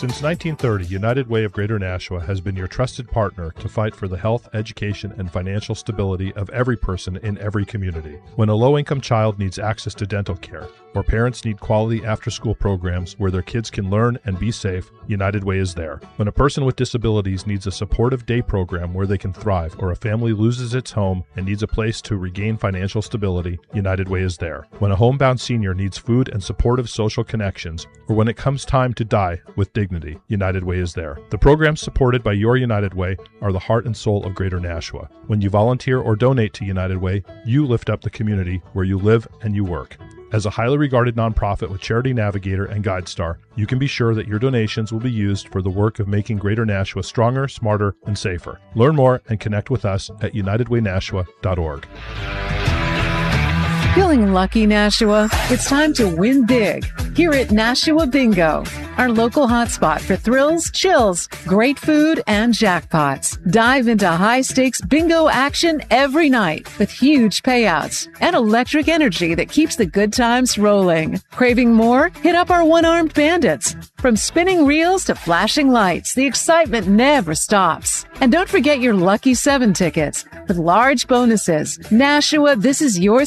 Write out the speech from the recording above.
Since 1930, United Way of Greater Nashua has been your trusted partner to fight for the health, education, and financial stability of every person in every community. When a low-income child needs access to dental care, or parents need quality after-school programs where their kids can learn and be safe, United Way is there. When a person with disabilities needs a supportive day program where they can thrive, or a family loses its home and needs a place to regain financial stability, United Way is there. When a homebound senior needs food and supportive social connections, or when it comes time to die with dignity, United Way is there. The programs supported by your United Way are the heart and soul of Greater Nashua. When you volunteer or donate to United Way, you lift up the community where you live and you work. As a highly regarded nonprofit with Charity Navigator and GuideStar, you can be sure that your donations will be used for the work of making Greater Nashua stronger, smarter, and safer. Learn more and connect with us at unitedwaynashua.org. Feeling lucky, Nashua? It's time to win big here at Nashua Bingo, our local hotspot for thrills, chills, great food, and jackpots. Dive into high-stakes bingo action every night with huge payouts and electric energy that keeps the good times rolling. Craving more? Hit up our one-armed bandits. From spinning reels to flashing lights, the excitement never stops. And don't forget your Lucky 7 tickets with large bonuses. Nashua, this is your